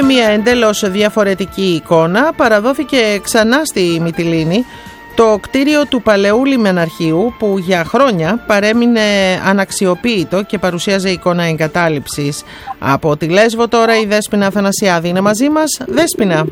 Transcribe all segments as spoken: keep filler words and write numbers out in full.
μια εντελώς διαφορετική εικόνα. Παραδόθηκε ξανά στη Μυτιλήνη το κτίριο του παλαιού λιμεναρχείου που για χρόνια παρέμεινε αναξιοποίητο και παρουσίαζε εικόνα εγκατάλειψης. Από τη Λέσβο τώρα η Δέσποινα Αθανασιάδη είναι μαζί μας. Δέσποινα.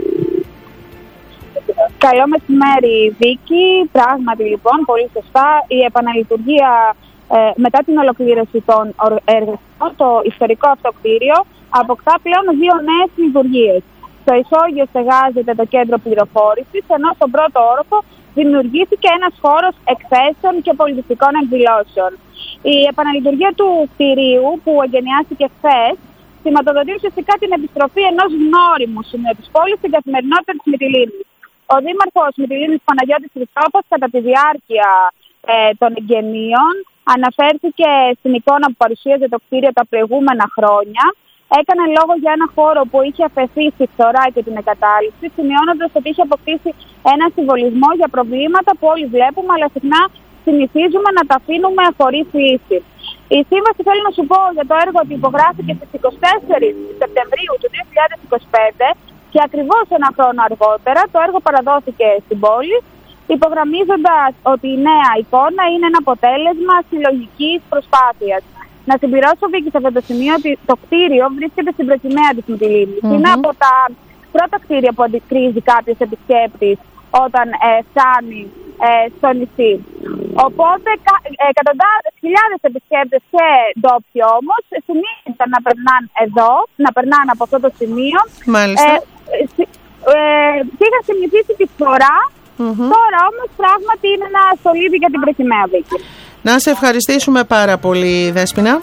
Καλό μεσημέρι, Βίκη. Πράγματι, λοιπόν, πολύ σωστά, η επαναλειτουργία ε, μετά την ολοκλήρωση των εργασιών, το ιστορικό αυτό κτίριο αποκτά πλέον δύο νέες λειτουργίες. Στο ισόγειο στεγάζεται το κέντρο πληροφόρησης, ενώ στον πρώτο όροφο δημιουργήθηκε ένας χώρος εκθέσεων και πολιτιστικών εκδηλώσεων. Η επαναλειτουργία του κτηρίου, που εγκαινιάστηκε χθες, σηματοδοτεί ουσιαστικά την επιστροφή ενός γνώριμου σημείου της πόλης στην καθημερινότητα της Μυτιλήνης. Ο Δήμαρχος Μυτιλήνης Παναγιώτης Χριστόφος, κατά τη διάρκεια ε, των εγγενείων, αναφέρθηκε στην εικόνα που παρουσίαζε το κτίριο τα προηγούμενα χρόνια. Έκανε λόγο για ένα χώρο που είχε αφαιθεί στη φθορά και την εγκατάλειψη, σημειώνοντας ότι είχε αποκτήσει ένα συμβολισμό για προβλήματα που όλοι βλέπουμε, αλλά συχνά συνηθίζουμε να τα αφήνουμε χωρίς λύση. Η σύμβαση, θέλω να σου πω, για το έργο ότι υπογράφηκε στις είκοσι τέσσερις Σεπτεμβρίου του δύο χιλιάδες είκοσι πέντε και ακριβώς ένα χρόνο αργότερα το έργο παραδόθηκε στην πόλη, υπογραμμίζοντας ότι η νέα εικόνα είναι ένα αποτέλεσμα συλλογικής προσπάθειας. Να συμπληρώσω, Βίκη, σε αυτό το σημείο ότι το κτίριο βρίσκεται στην προκυμαία της Μυτιλήνης. Mm-hmm. Είναι από τα πρώτα κτίρια που αντικρίζει κάποιος επισκέπτης όταν ε, φτάνει ε, στο νησί. Οπότε ε, εκατοντάδες χιλιάδες επισκέπτες και ντόπιοι όμως συνήθισαν να περνάνε εδώ, να περνάνε από αυτό το σημείο. Μάλιστα. Ε, ε, ε, και είχαν συνηθίσει τη φορά. Mm-hmm. Τώρα όμως πράγματι είναι ένα στολίδι για την προκυμαία, Βίκη. Να σε ευχαριστήσουμε πάρα πολύ, Δέσποινα.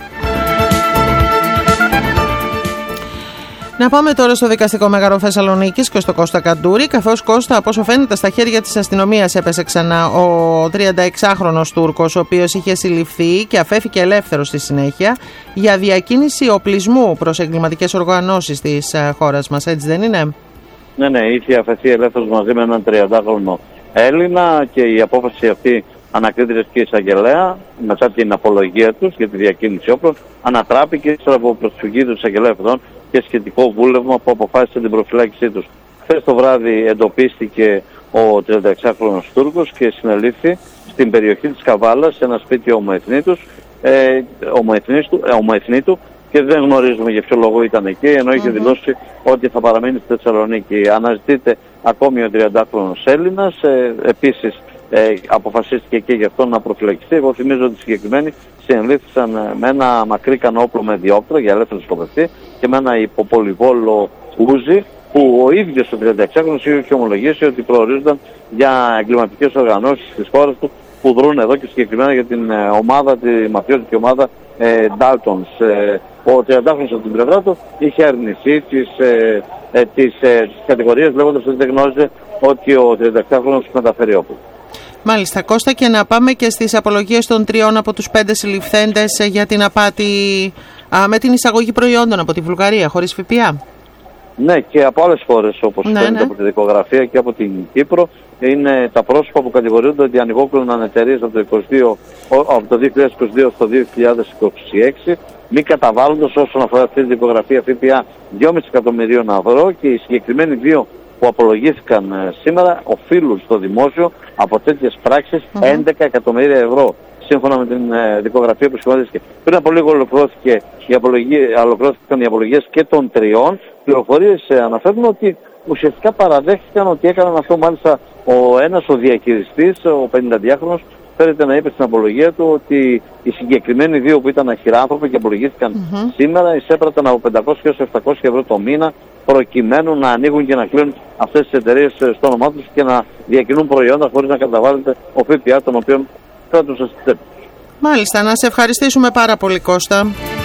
Να πάμε τώρα στο Δικαστικό Μέγαρο Θεσσαλονίκης και στο Κώστα Καντούρη, καθώς, Κώστα, από όσο φαίνεται, στα χέρια της αστυνομίας έπεσε ξανά ο τριανταεξάχρονος Τούρκος, ο οποίος είχε συλληφθεί και αφέθηκε ελεύθερος στη συνέχεια για διακίνηση οπλισμού προς εγκληματικές οργανώσεις της χώρας μας, έτσι δεν είναι? Ναι, ναι, είχε αφαιθεί ελεύθερος μαζί με έναν τριαντάχρονο Έλληνα και η απόφαση αυτή ανακρίτηρες και εισαγγελέα, μετά την απολογία τους για τη διακίνηση όπλων, ανατράπηκε ύστερα από προσφυγή του εισαγγελέα αυτών και σχετικό βούλευμα που αποφάσισε την προφυλάκησή τους. Χθες το βράδυ εντοπίστηκε ο τριανταεξάχρονος Τούρκος και συνελήφθη στην περιοχή της Καβάλας, σε ένα σπίτι ομοεθνήτους, ε, ομοεθνήτου, και δεν γνωρίζουμε για ποιο λόγο ήταν εκεί, ενώ είχε mm-hmm. δηλώσει ότι θα παραμείνει στη Θεσσαλονίκη. Αναζητείται ακόμη ο τριαντάχρονος Έλληνας, ε, επίσης ε, αποφασίστηκε και γι' αυτό να προφυλακιστεί. Εγώ θυμίζω ότι οι συγκεκριμένοι συνελήφθησαν με ένα μακρύκανο όπλο με διόπτρα για ελεύθερο σκοπευτή και με ένα υποπολιβόλο ούζι, που ο ίδιος ο τριανταεξάχρονος είχε ομολογήσει ότι προορίζονταν για εγκληματικές οργανώσεις της χώρας του που δρούν εδώ, και συγκεκριμένα για την ε, ομάδα, τη μαφιόζικη ομάδα ε, Daltons. Ε, ο τριαντάχρονος από την πλευρά του είχε αρνηθεί τις, ε, ε, τις, ε, τις κατηγορίες, λέγοντας ότι δεν γνώριζε ότι ο τριανταεξάχρονος μεταφέρει όπλο. Μάλιστα, Κώστα, και να πάμε και στις απολογίες των τριών από τους πέντε συλληφθέντες για την απάτη α, με την εισαγωγή προϊόντων από τη Βουλγαρία χωρίς ΦΠΑ. Ναι, και από άλλες χώρες, όπως ναι, φαίνεται ναι. από τη δικογραφία και από την Κύπρο. Είναι τα πρόσωπα που κατηγορούνται ότι ανοιγόκλωναν εταιρείες από το, είκοσι δύο, από το δύο χιλιάδες είκοσι δύο στο δύο χιλιάδες είκοσι έξι, μη καταβάλλοντας όσον αφορά αυτή τη δικογραφία ΦΠΑ δυόμισι εκατομμυρίων ευρώ, και οι συγκεκριμένοι δύο που απολογήθηκαν ε, σήμερα οφείλουν στο δημόσιο από τέτοιες πράξεις mm-hmm. έντεκα εκατομμύρια ευρώ. Σύμφωνα με την ε, δικογραφία που σχηματίστηκε. Πριν από λίγο ολοκληρώθηκε η απολογία, ολοκληρώθηκαν οι απολογίες και των τριών. Πληροφορίες ε, αναφέρουν ότι ουσιαστικά παραδέχτηκαν ότι έκαναν αυτό. Μάλιστα, ο ένας, ο διαχειριστής, ο πενηνταδυάχρονος, φέρεται να είπε στην απολογία του ότι οι συγκεκριμένοι δύο που ήταν αχυράνθρωποι και απολογήθηκαν mm-hmm. σήμερα εισέπραταν από πεντακόσια έως επτακόσια ευρώ το μήνα, προκειμένου να ανοίγουν και να κλείνουν αυτές τις εταιρείες στο όνομά τους και να διακινούν προϊόντα χωρίς να καταβάλλεται ο ΦΠΑ, τον οποίο κράτουσα στη τσέπη. Μάλιστα, να σε ευχαριστήσουμε πάρα πολύ, Κώστα.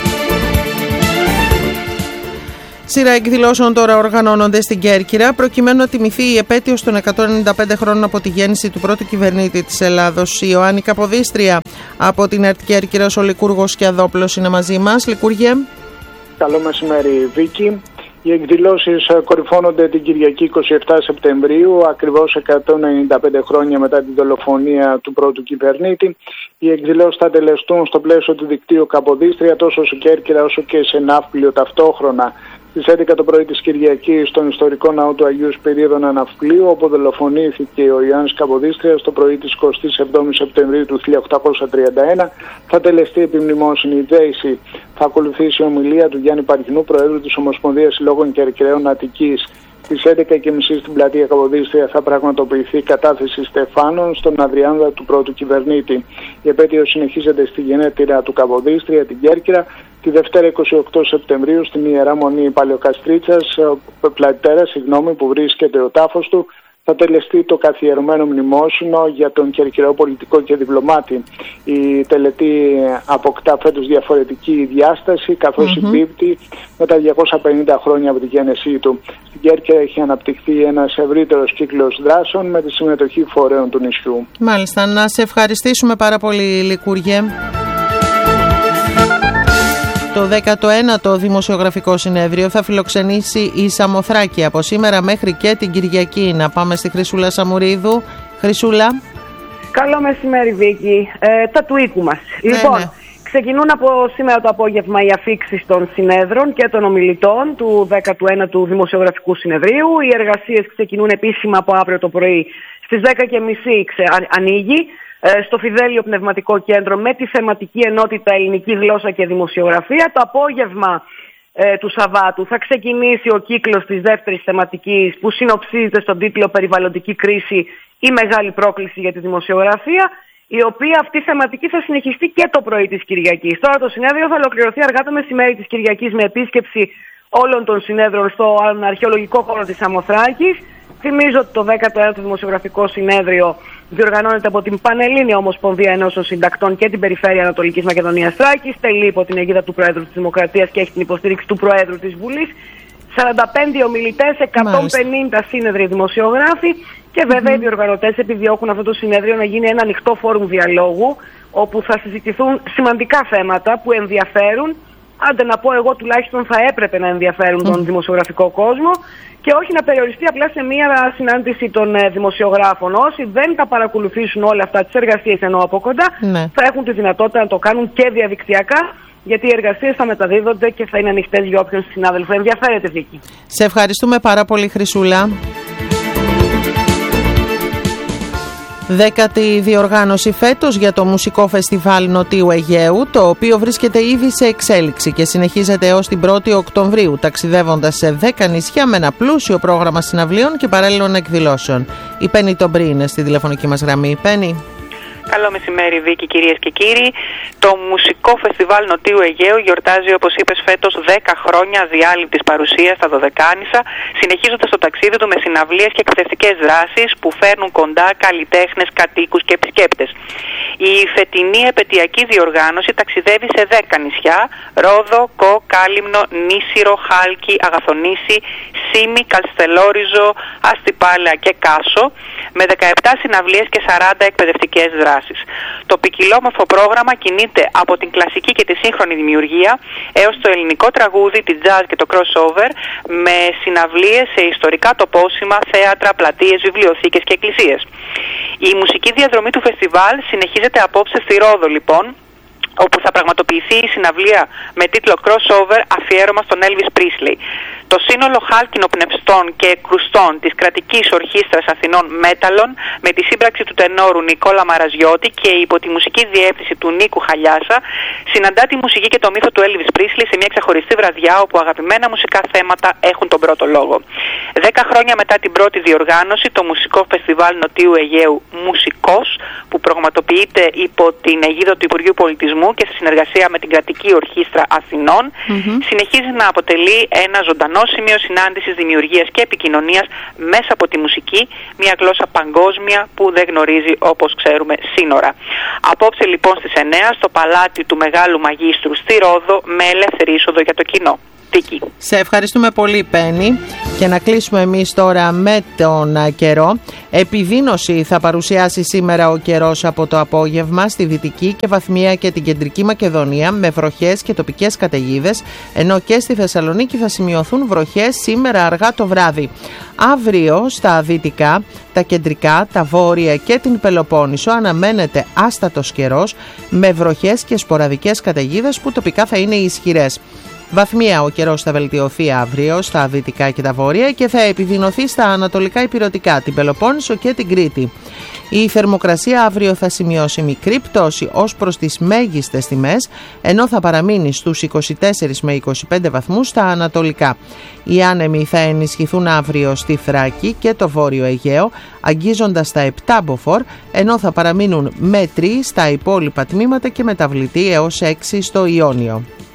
Σειρά εκδηλώσεων τώρα οργανώνονται στην Κέρκυρα προκειμένου να τιμηθεί η επέτειος των εκατόν ενενήντα πέντε χρόνων από τη γέννηση του πρώτου κυβερνήτη της Ελλάδος. Η Ιωάννη Καποδίστρια από την ΕΡΤ Κέρκυρας, ο Λικούργος Σκιαδόπουλος είναι μαζί μας. Λικούργε. Καλό μεσημέρι, Βίκη. Οι εκδηλώσεις κορυφώνονται την Κυριακή εικοστή εβδόμη Σεπτεμβρίου, ακριβώς εκατόν ενενήντα πέντε χρόνια μετά την δολοφονία του πρώτου κυβερνήτη. Οι εκδηλώσεις θα τελεστούν στο πλαίσιο του δικτύου Καποδίστρια, τόσο σε Κέρκυρα όσο και σε Ναύπλιο ταυτόχρονα. Στις έντεκα το πρωί της Κυριακής στον ιστορικό ναό του Αγίου Σπυρίδωνα Ναυπλίου, όπου δολοφονήθηκε ο Ιωάννης Καποδίστριας το πρωί της εικοστής εβδόμης Σεπτεμβρίου του χίλια οκτακόσια τριάντα ένα, θα τελεστεί επιμνημόσυνη δέηση. Θα ακολουθήσει η ομιλία του Γιάννη Παρκινού, Προέδρου της Ομοσπονδίας Συλλόγων Κερκυραίων Αττικής. Στις έντεκα και μισή στην πλατεία Καποδίστρια θα πραγματοποιηθεί κατάθεση στεφάνων στον Αδριάνδα του πρώτου κυβερνήτη. Η επέτειος συνεχίζεται στη γενέτειρα του Καποδίστρια, την Κέρκυρα. Τη Δευτέρα εικοστή ογδόη Σεπτεμβρίου στην Ιερά Μονή Παλαιοκαστρίτσας, Πλατέρα, συγγνώμη, που βρίσκεται ο τάφος του, θα τελεστεί το καθιερωμένο μνημόσυνο για τον Κερκυραό πολιτικό και διπλωμάτη. Η τελετή αποκτά φέτος διαφορετική διάσταση, καθώς mm-hmm. συμπίπτει με τα διακόσια πενήντα χρόνια από τη γέννησή του. Στην Κέρκυρα έχει αναπτυχθεί ένας ευρύτερος κύκλος δράσεων με τη συμμετοχή φορέων του νησιού. Μάλιστα, να σε ευχαριστήσουμε πάρα πολύ, Λικούργε. Το δέκατο ένατο Δημοσιογραφικό Συνέδριο θα φιλοξενήσει η Σαμοθράκη από σήμερα μέχρι και την Κυριακή. Να πάμε στη Χρυσούλα Σαμουρίδου. Χρυσούλα. Καλό μεσημέρι, Βίκη. Ε, τα του οίκου μας. Ναι, λοιπόν, ναι. Ξεκινούν από σήμερα το απόγευμα οι αφίξεις των συνέδρων και των ομιλητών του δέκατου ένατου Δημοσιογραφικού Συνεδρίου. Οι εργασίες ξεκινούν επίσημα από αύριο το πρωί. Στις δέκα και μισή ξε... ανοίγει στο Φιδέλιο Πνευματικό Κέντρο με τη θεματική ενότητα Ελληνική Γλώσσα και Δημοσιογραφία. Το απόγευμα ε, του Σαββάτου θα ξεκινήσει ο κύκλος της δεύτερης θεματικής που συνοψίζεται στον τίτλο «Περιβαλλοντική κρίση, η μεγάλη πρόκληση για τη δημοσιογραφία», η οποία αυτή η θεματική θα συνεχιστεί και το πρωί της Κυριακής. Τώρα το συνέδριο θα ολοκληρωθεί αργά το μεσημέρι της Κυριακής με επίσκεψη όλων των συνέδρων στο αρχαιολογικό χώρο της Σαμοθράκης. Θυμίζω ότι το δέκατο ένατο Δημοσιογραφικό Συνέδριο διοργανώνεται από την Πανελλήνια Ομοσπονδία Ενώσεων Συντακτών και την Περιφέρεια Ανατολικής Μακεδονίας Θράκης. Τελεί υπό την αιγίδα του Προέδρου της Δημοκρατίας και έχει την υποστήριξη του Προέδρου της Βουλής. σαράντα πέντε ομιλητές, εκατόν πενήντα σύνεδροι δημοσιογράφοι. Και βέβαια mm-hmm. οι διοργανωτές επιδιώκουν αυτό το συνέδριο να γίνει ένα ανοιχτό φόρουμ διαλόγου, όπου θα συζητηθούν σημαντικά θέματα που ενδιαφέρουν. Άντε να πω εγώ, τουλάχιστον θα έπρεπε να ενδιαφέρουν τον mm. δημοσιογραφικό κόσμο και όχι να περιοριστεί απλά σε μία συνάντηση των ε, δημοσιογράφων. Όσοι δεν τα παρακολουθήσουν όλα αυτά τις εργασίες ενώ από κοντά, ναι. θα έχουν τη δυνατότητα να το κάνουν και διαδικτυακά, γιατί οι εργασίες θα μεταδίδονται και θα είναι ανοιχτές για όποιον συνάδελφο ενδιαφέρεται, Βίκη. Σε ευχαριστούμε πάρα πολύ, Χρυσούλα. Δέκατη διοργάνωση φέτος για το Μουσικό Φεστιβάλ Νοτίου Αιγαίου, το οποίο βρίσκεται ήδη σε εξέλιξη και συνεχίζεται έως την πρώτη Οκτωβρίου, ταξιδεύοντας σε δέκα νησιά με ένα πλούσιο πρόγραμμα συναυλίων και παράλληλων εκδηλώσεων. Η Πέννη Τομπρή είναι στη τηλεφωνική μας γραμμή. Πέννη. Καλό μεσημέρι, Βίκη, κυρίες και κύριοι. Το Μουσικό Φεστιβάλ Νοτίου Αιγαίου γιορτάζει, όπως είπες, φέτος δέκα χρόνια αδιάλειπτης παρουσίας στα Δωδεκάνησα, συνεχίζοντας το ταξίδι του με συναυλίες και εκπαιδευτικές δράσεις που φέρνουν κοντά καλλιτέχνες, κατοίκους και επισκέπτες. Η φετινή επετειακή διοργάνωση ταξιδεύει σε δέκα νησιά: Ρόδο, Κο, Κάλυμνο, Νήσιρο, Χάλκι, Αγαθονήσι, Σίμι, Καλστελόριζο, Αστυπάλαια και Κάσο, με δεκαεπτά συναυλίες και σαράντα εκπαιδευτικές δράσεις. Το ποικιλόμορφο πρόγραμμα κινείται από την κλασική και τη σύγχρονη δημιουργία έως το ελληνικό τραγούδι, την jazz και το crossover, με συναυλίες σε ιστορικά τοπόσημα, θέατρα, πλατείες, βιβλιοθήκες και εκκλησίες. Η μουσική διαδρομή του φεστιβάλ συνεχίζεται απόψε στη Ρόδο, λοιπόν, όπου θα πραγματοποιηθεί η συναυλία με τίτλο Crossover, αφιέρωμα στον Elvis Presley. Το σύνολο χάλκινο-πνευστών και κρουστών της κρατικής ορχήστρας Αθηνών Μέταλλων, με τη σύμπραξη του τενόρου Νικόλα Μαραζιώτη και υπό τη μουσική διεύθυνση του Νίκου Χαλιάσα, συναντά τη μουσική και το μύθο του Elvis Presley σε μια ξεχωριστή βραδιά όπου αγαπημένα μουσικά θέματα έχουν τον πρώτο λόγο. Δέκα χρόνια μετά την πρώτη διοργάνωση, το Μουσικό Φεστιβάλ Νοτίου Αιγαίου Μουσικός, που πραγματοποιείται υπό την αιγίδα του Υπουργείου Πολιτισμού και σε συνεργασία με την κρατική ορχήστρα Αθηνών, mm-hmm. συνεχίζει να αποτελεί ένα ζωντανό σημείο συνάντησης, δημιουργίας και επικοινωνίας μέσα από τη μουσική, μια γλώσσα παγκόσμια που δεν γνωρίζει, όπως ξέρουμε, σύνορα. Απόψε λοιπόν στις εννιά στο Παλάτι του Μεγάλου Μαγίστρου στη Ρόδο, με ελεύθερη είσοδο για το κοινό. Σε ευχαριστούμε πολύ, Πέννη. Και να κλείσουμε εμείς τώρα με τον καιρό. Επιδείνωση θα παρουσιάσει σήμερα ο καιρός από το απόγευμα στη Δυτική και Βαθμία και την Κεντρική Μακεδονία, με βροχές και τοπικές καταιγίδες, ενώ και στη Θεσσαλονίκη θα σημειωθούν βροχές σήμερα αργά το βράδυ. Αύριο στα δυτικά, τα κεντρικά, τα βόρεια και την Πελοπόννησο αναμένεται άστατος καιρός, με βροχές και σποραδικές καταιγίδες που τοπικά θα είναι ισχυρές. Βαθμία ο καιρός θα βελτιωθεί αύριο στα δυτικά και τα βόρεια και θα επιδεινωθεί στα ανατολικά ηπειρωτικά, την Πελοπόννησο και την Κρήτη. Η θερμοκρασία αύριο θα σημειώσει μικρή πτώση ως προς τις μέγιστες τιμές, ενώ θα παραμείνει στους είκοσι τέσσερα με είκοσι πέντε βαθμούς στα ανατολικά. Οι άνεμοι θα ενισχυθούν αύριο στη Θράκη και το Βόρειο Αιγαίο, αγγίζοντας τα επτά μποφόρ, ενώ θα παραμείνουν μέτριοι στα υπόλοιπα τμήματα και μεταβλητοί έως έξι στο Ιόνιο.